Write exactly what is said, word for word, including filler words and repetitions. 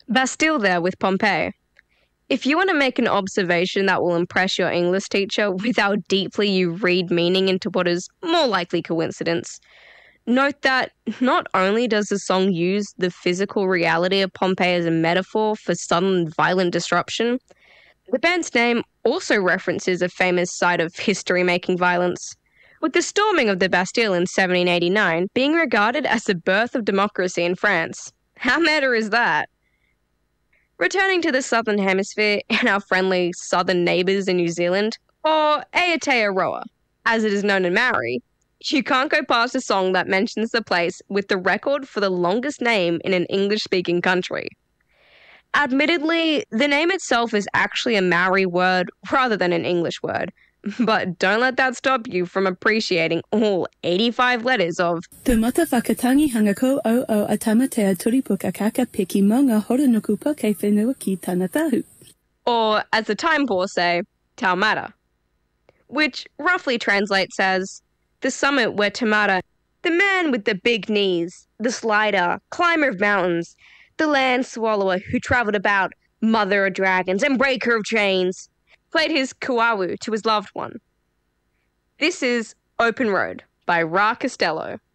Bastille there with Pompeii. If you want to make an observation that will impress your English teacher with how deeply you read meaning into what is more likely coincidence, note that not only does the song use the physical reality of Pompeii as a metaphor for sudden violent disruption, the band's name also references a famous side of history-making violence, with the storming of the Bastille in seventeen eighty-nine being regarded as the birth of democracy in France. How meta is that? Returning to the Southern Hemisphere and our friendly southern neighbours in New Zealand, or Aotearoa, as it is known in Maori, you can't go past a song that mentions the place with the record for the longest name in an English-speaking country. Admittedly, the name itself is actually a Maori word rather than an English word, but don't let that stop you from appreciating all eighty-five letters of Te mata whakatangi hangako o o a tamatea turipuka kaka piki mo ngā horonuku kei whenua ki tāna tahu. Or, as the Time Poor say, Taumata, which roughly translates as the summit where Taumata, the man with the big knees, the slider, climber of mountains, the land swallower who travelled about, mother of dragons and breaker of chains, played his kuawu to his loved one. This is Open Road by Ra Costello.